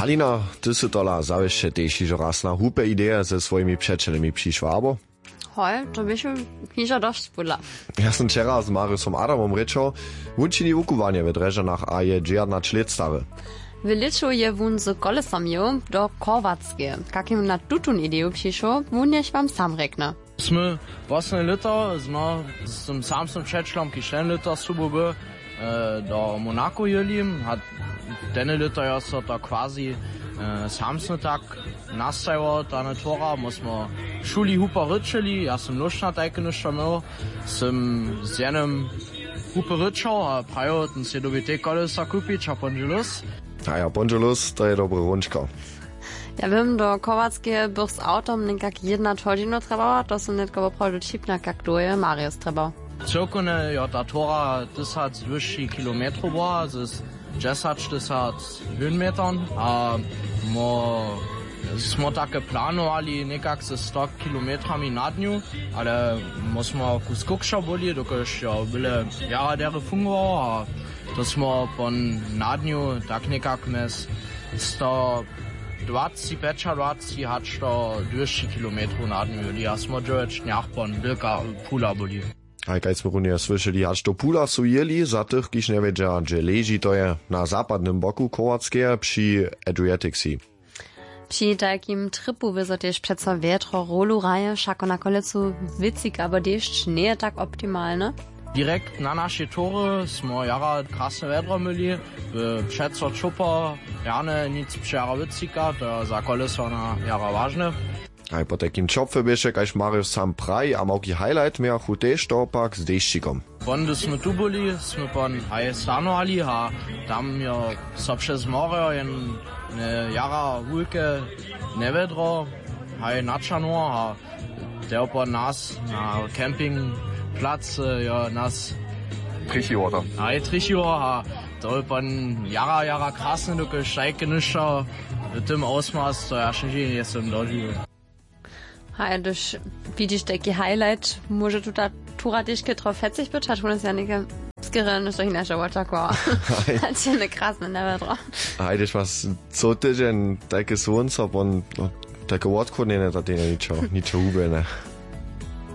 Halina, ty si tola zawiešte tež že raz na húpe ideje ze svojimi přečelemi přišła, abo? Hoj, to by się kniža dosť spodla. Ja som včera s Mariusom Adamom rečo, učili wukuwanie w Dreżanach a je džiadna člet stary. Wyliczył je wun z kolesom do Korwackie. Kakim na tutun ideju přišł, wun jež wam sam rekne. Sme 8 liter, z tym samym przeczlom, ki 4 liter subo by, do Monaco jeli, hat denne liter ja so to quasi samsno tak nastało ta natura, musmo šuli hupa ryczeli, ja sam lušna tajke ništa miał, sam z jednym hupa ryczał, a prajo ten se dobi te kolesa kupić, a ponželus. A ja, ponželus, to je dobry runčko. Ja wiem, do Korwackie bych z autom nekak 1 godzina trebała, to są netko poprawdu čipna, jak to je Marius trebał. Cirkone, ja, ta tora 1200 kilometrów była, z 10 Höhenmetern, a smo takie planowali nekak ze 100 kilometrami na dniu, ale musmo kus kukša boli, dokoż ja byle jara dere fungował, a to smo pon na dniu tak nekak mes 125 hač to 200 kilometrów na dniu, ja smo džoveč njach pon bilka pula boli. A kaj sme runie słyszeli, aż do pula su jeli, za tych, kiż nie wiedzia, gdzie leży, to je na zapadnym boku Korwackie przy Adriatic Sea. Przy takim tripu wyzo też przeco wietro rolu raje, szako na kolecu wycik, aber deszcz nie je tak optimalne. Direkt na nasze tory smo jara krasne vedro myli, przeco čupa, jane nic přejara wycika, to za koleso na jara ważne. A po takim čopfe bieše, kaž Marius sam praj, a małki highlight miachu tež to pak z deščikom. Bondy sme tu boli, sme pon aj stanovali, a tam je so přes more jen jara hulke nevedro, aj načano, a der pon nas na campingplatz ja nas Trichiwater. aj trichivo, a to pon jara krasne, doke štajke ništa v tym ausmaß, to ja še jesem doživel. A když widzisz taki highlight, może tu ta tura dyszkę trochę fetzig być, hat schon ja nie skieren, ist doch in der Watercore. Hat się eine krasne Nevedro. A když was co tydzień takie słońce, on takie łatwo nie na to niczego hubene.